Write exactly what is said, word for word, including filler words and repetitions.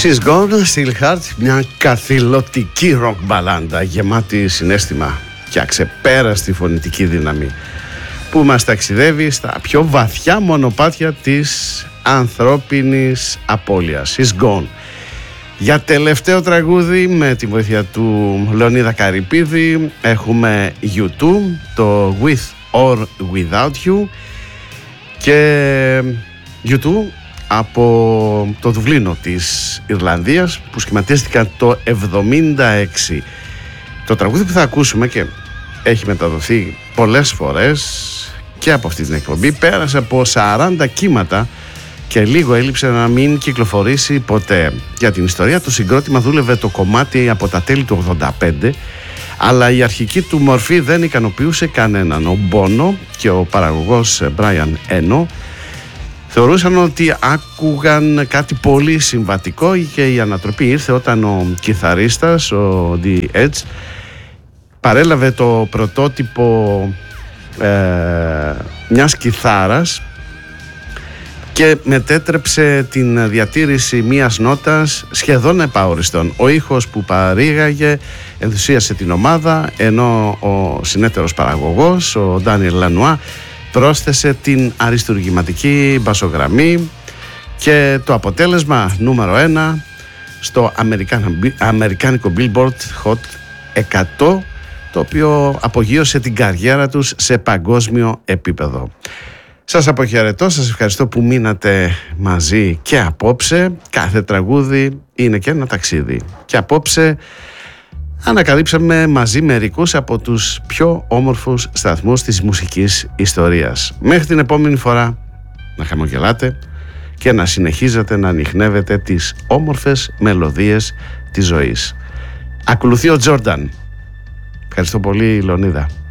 She's Gone, Steel Heart, μια καθηλωτική ροκ μπαλάντα γεμάτη συναίσθημα και αξεπέραστη φωνητική δύναμη που μας ταξιδεύει στα πιο βαθιά μονοπάτια της ανθρώπινης απώλειας. She's Gone. Για τελευταίο τραγούδι με τη βοήθεια του Λεωνίδα Καρυπίδη έχουμε γιου τού, το With or Without You, και γιου τού από το Δουβλίνο της Ιρλανδίας που σχηματίστηκαν το εβδομήντα έξι. Το τραγούδι που θα ακούσουμε και έχει μεταδοθεί πολλές φορές και από αυτή την εκπομπή πέρασε από σαράντα κύματα και λίγο έλειψε να μην κυκλοφορήσει ποτέ. Για την ιστορία, το συγκρότημα δούλευε το κομμάτι από τα τέλη του ογδόντα πέντε, αλλά η αρχική του μορφή δεν ικανοποιούσε κανέναν. Ο Μπόνο και ο παραγωγός Brian Eno θεωρούσαν ότι άκουγαν κάτι πολύ συμβατικό και η ανατροπή ήρθε όταν ο κιθαρίστας, ο The Edge, παρέλαβε το πρωτότυπο ε, μιας κιθάρας και μετέτρεψε την διατήρηση μιας νότας σχεδόν επαόριστον. Ο ήχος που παρήγαγε ενθουσίασε την ομάδα, ενώ ο συνέτερος παραγωγός, ο Ντάνιελ Λανουά, πρόσθεσε την αριστουργηματική μπασογραμμή και το αποτέλεσμα νούμερο ένα στο αμερικάνικο Billboard Hot εκατό, το οποίο απογείωσε την καριέρα τους σε παγκόσμιο επίπεδο. Σας αποχαιρετώ, σας ευχαριστώ που μείνατε μαζί και απόψε. Κάθε τραγούδι είναι και ένα ταξίδι και απόψε ανακαλύψαμε μαζί μερικούς από τους πιο όμορφους σταθμούς της μουσικής ιστορίας. Μέχρι την επόμενη φορά να χαμογελάτε και να συνεχίζετε να ανιχνεύετε τις όμορφες μελωδίες της ζωής. Ακολουθεί ο Τζόρνταν. Ευχαριστώ πολύ, Λεωνίδα.